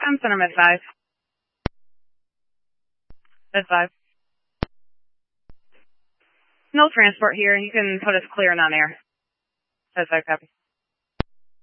I'm center med 5. Med 5. No transport here. You can put us clear and on air. Med 5 copy.